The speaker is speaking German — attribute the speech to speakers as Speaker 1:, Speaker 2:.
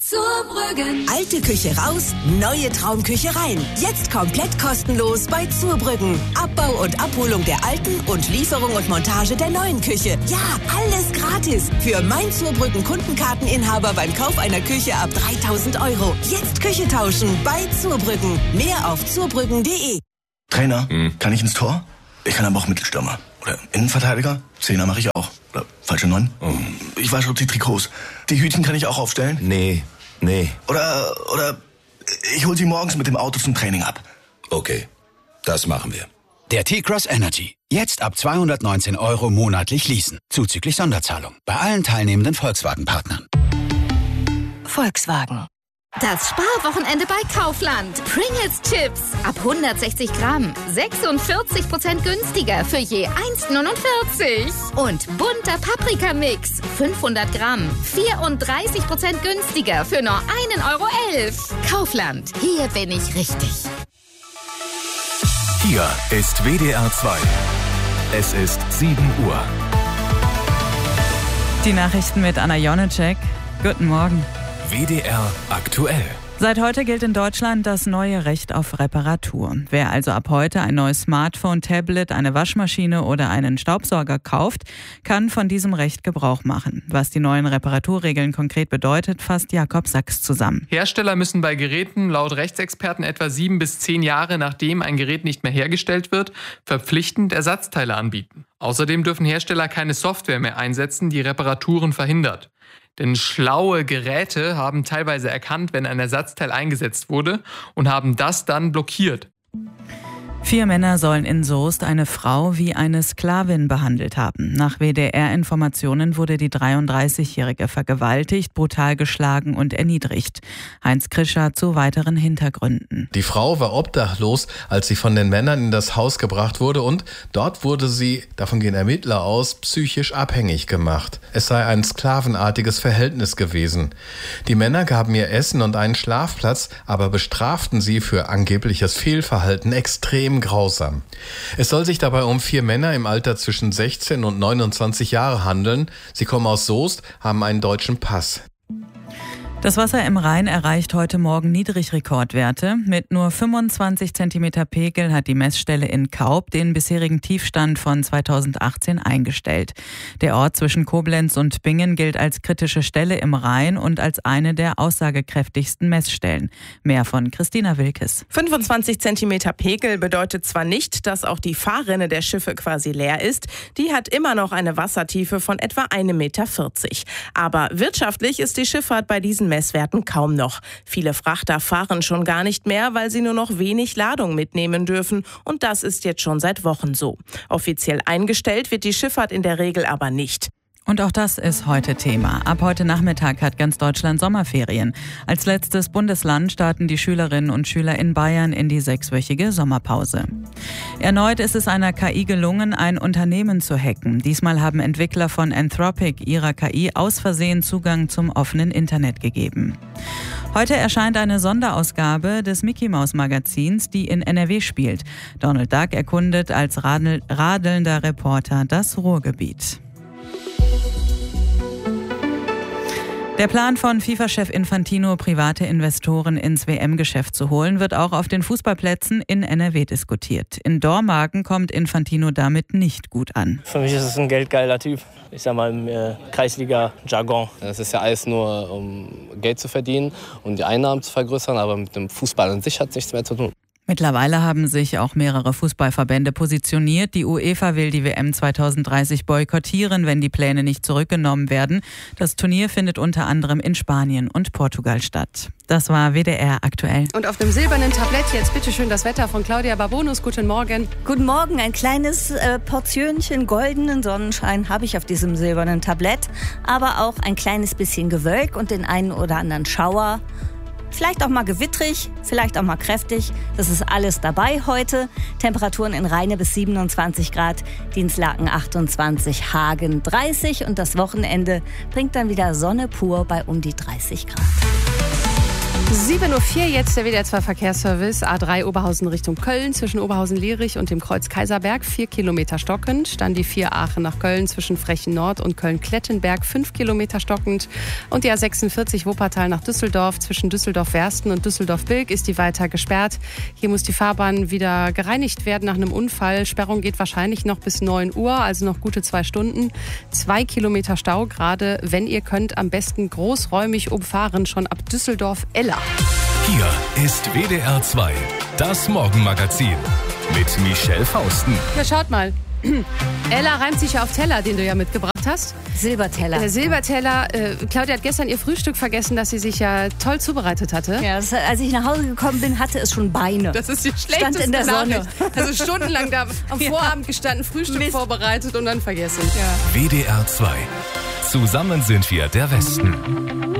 Speaker 1: Zurbrüggen.
Speaker 2: Alte Küche raus, neue Traumküche rein. Jetzt komplett kostenlos bei Zurbrüggen. Abbau und Abholung der alten und Lieferung und Montage der neuen Küche. Ja, alles gratis. Für mein Zurbrüggen Kundenkarteninhaber beim Kauf einer Küche ab 3.000 €. Jetzt Küche tauschen bei Zurbrüggen. Mehr auf zurbrüggen.de.
Speaker 3: Trainer, kann ich ins Tor? Ich kann aber auch Mittelstürmer. Oder Innenverteidiger? Zehner mache ich auch. Oder falsche 9? Ich wasche die Trikots. Die Hütchen kann ich auch aufstellen?
Speaker 4: Nee.
Speaker 3: Oder ich hol sie morgens mit dem Auto zum Training ab.
Speaker 4: Okay, das machen wir.
Speaker 5: Der T-Cross Energy. Jetzt ab 219 € monatlich leasen. Zuzüglich Sonderzahlung. Bei allen teilnehmenden Volkswagen-Partnern.
Speaker 2: Volkswagen.
Speaker 6: Das Sparwochenende bei Kaufland. Pringles Chips ab 160 Gramm. 46% günstiger für je 1,49. Und bunter Paprikamix. 500 Gramm. 34% günstiger für nur 1,11 €. Kaufland. Hier bin ich richtig.
Speaker 7: Hier ist WDR 2. Es ist 7 Uhr.
Speaker 8: Die Nachrichten mit Anna Jonecek. Guten Morgen.
Speaker 7: WDR aktuell.
Speaker 8: Seit heute gilt in Deutschland das neue Recht auf Reparatur. Wer also ab heute ein neues Smartphone, Tablet, eine Waschmaschine oder einen Staubsauger kauft, kann von diesem Recht Gebrauch machen. Was die neuen Reparaturregeln konkret bedeutet, fasst Jakob Sachs zusammen.
Speaker 9: Hersteller müssen bei Geräten laut Rechtsexperten etwa 7 bis 10 Jahre, nachdem ein Gerät nicht mehr hergestellt wird, verpflichtend Ersatzteile anbieten. Außerdem dürfen Hersteller keine Software mehr einsetzen, die Reparaturen verhindert. Denn schlaue Geräte haben teilweise erkannt, wenn ein Ersatzteil eingesetzt wurde und haben das dann blockiert.
Speaker 8: 4 Männer sollen in Soest eine Frau wie eine Sklavin behandelt haben. Nach WDR-Informationen wurde die 33-Jährige vergewaltigt, brutal geschlagen und erniedrigt. Heinz Krischer zu weiteren Hintergründen.
Speaker 10: Die Frau war obdachlos, als sie von den Männern in das Haus gebracht wurde und dort wurde sie, davon gehen Ermittler aus, psychisch abhängig gemacht. Es sei ein sklavenartiges Verhältnis gewesen. Die Männer gaben ihr Essen und einen Schlafplatz, aber bestraften sie für angebliches Fehlverhalten extrem grausam. Es soll sich dabei um 4 Männer im Alter zwischen 16 und 29 Jahre handeln. Sie kommen aus Soest, haben einen deutschen Pass.
Speaker 8: Das Wasser im Rhein erreicht heute Morgen Niedrigrekordwerte. Mit nur 25 cm Pegel hat die Messstelle in Kaub den bisherigen Tiefstand von 2018 eingestellt. Der Ort zwischen Koblenz und Bingen gilt als kritische Stelle im Rhein und als eine der aussagekräftigsten Messstellen. Mehr von Christina Wilkes.
Speaker 11: 25 cm Pegel bedeutet zwar nicht, dass auch die Fahrrinne der Schiffe quasi leer ist. Die hat immer noch eine Wassertiefe von etwa 1,40 Meter. Aber wirtschaftlich ist die Schifffahrt bei diesen Messwerten kaum noch. Viele Frachter fahren schon gar nicht mehr, weil sie nur noch wenig Ladung mitnehmen dürfen. Und das ist jetzt schon seit Wochen so. Offiziell eingestellt wird die Schifffahrt in der Regel aber nicht.
Speaker 8: Und auch das ist heute Thema. Ab heute Nachmittag hat ganz Deutschland Sommerferien. Als letztes Bundesland starten die Schülerinnen und Schüler in Bayern in die 6-wöchige Sommerpause. Erneut ist es einer KI gelungen, ein Unternehmen zu hacken. Diesmal haben Entwickler von Anthropic ihrer KI aus Versehen Zugang zum offenen Internet gegeben. Heute erscheint eine Sonderausgabe des Mickey-Maus-Magazins, die in NRW spielt. Donald Duck erkundet als radelnder Reporter das Ruhrgebiet. Der Plan von FIFA-Chef Infantino, private Investoren ins WM-Geschäft zu holen, wird auch auf den Fußballplätzen in NRW diskutiert. In Dormagen kommt Infantino damit nicht gut an.
Speaker 12: Für mich ist es ein geldgeiler Typ. Ich sag mal im Kreisliga-Jargon. Es ist ja alles nur, um Geld zu verdienen und die Einnahmen zu vergrößern, aber mit dem Fußball an sich hat es nichts mehr zu tun.
Speaker 8: Mittlerweile haben sich auch mehrere Fußballverbände positioniert. Die UEFA will die WM 2030 boykottieren, wenn die Pläne nicht zurückgenommen werden. Das Turnier findet unter anderem in Spanien und Portugal statt. Das war WDR aktuell.
Speaker 13: Und auf dem silbernen Tablett jetzt bitteschön das Wetter von Claudia Barbonus. Guten Morgen.
Speaker 14: Guten Morgen. Ein kleines Portionchen goldenen Sonnenschein habe ich auf diesem silbernen Tablett. Aber auch ein kleines bisschen Gewölk und den einen oder anderen Schauer. Vielleicht auch mal gewittrig, vielleicht auch mal kräftig. Das ist alles dabei heute. Temperaturen in Rheine bis 27 Grad, Dinslaken 28, Hagen 30 und das Wochenende bringt dann wieder Sonne pur bei um die 30 Grad.
Speaker 13: 7:04 Uhr, jetzt der WDR 2 Verkehrsservice. A3 Oberhausen Richtung Köln zwischen Oberhausen-Lierich und dem Kreuz Kaiserberg 4 Kilometer stockend. Dann die 4 Aachen nach Köln zwischen Frechen Nord und Köln-Klettenberg 5 Kilometer stockend. Und die A46 Wuppertal nach Düsseldorf zwischen Düsseldorf-Wersten und Düsseldorf-Bilk ist die weiter gesperrt. Hier muss die Fahrbahn wieder gereinigt werden nach einem Unfall. Sperrung geht wahrscheinlich noch bis 9 Uhr, also noch gute 2 Stunden. 2 Kilometer Stau, gerade wenn ihr könnt, am besten großräumig umfahren, schon ab Düsseldorf-Eller.
Speaker 7: Hier ist WDR 2, das Morgenmagazin mit Michelle Fausten.
Speaker 13: Ja, schaut mal. Ella reimt sich ja auf Teller, den du ja mitgebracht hast.
Speaker 14: Silberteller.
Speaker 13: Der Silberteller. Claudia hat gestern ihr Frühstück vergessen, das sie sich ja toll zubereitet hatte.
Speaker 14: Ja, als ich nach Hause gekommen bin, hatte es schon Beine.
Speaker 13: Das ist die schlechteste
Speaker 14: Stand in der Sonne.
Speaker 13: Also stundenlang da am Vorabend gestanden, Frühstück vorbereitet und dann vergessen.
Speaker 7: Ja. WDR 2. Zusammen sind wir der Westen.